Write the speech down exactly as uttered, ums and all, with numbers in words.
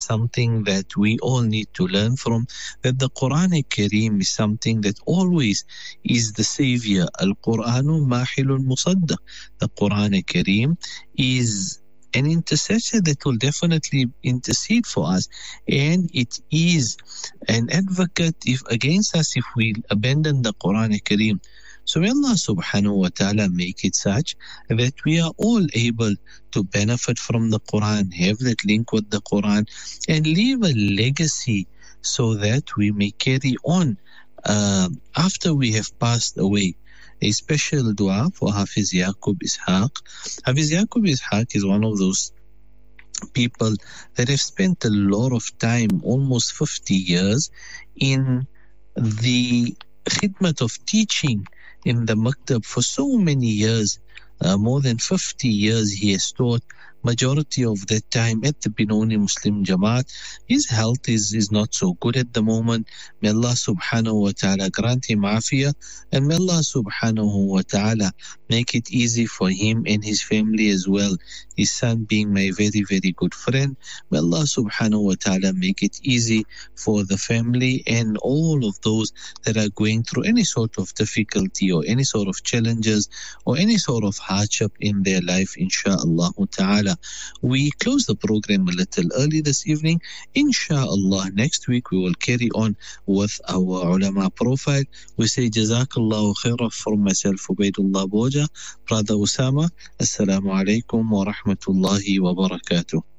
something that we all need to learn from, that the Quran Kareem is something that always is the savior. Al-Quranu mahilun musaddaq. The Quran Kareem is an intercessor that will definitely intercede for us, and it is an advocate if against us if we abandon the Quran Kareem. So may Allah subhanahu wa ta'ala make it such that we are all able to benefit from the Quran, have that link with the Quran, and leave a legacy so that we may carry on uh, after we have passed away. A special dua for Hafiz Yaqub Ishaq. Hafiz Yaqub Ishaq is one of those people that have spent a lot of time, almost fifty years, in the khidmat of teaching in the maktab for so many years. Uh, more than fifty years he has taught. Majority of that time at the Benoni Muslim Jamaat. His health is, is not so good at the moment. May Allah subhanahu wa ta'ala grant him afiyah, and may Allah subhanahu wa ta'ala make it easy for him and his family as well. His son being my very, very good friend. May Allah subhanahu wa ta'ala make it easy for the family and all of those that are going through any sort of difficulty or any sort of challenges or any sort of hardship in their life, insha'Allah ta'ala. We close the program a little early this evening. Insha'Allah, next week we will carry on with our ulama profile. We say Jazakallahu khairah from myself, Ubaidullah Boja, Brother Usama. Assalamu alaikum wa rahmatullahi wa barakatuh.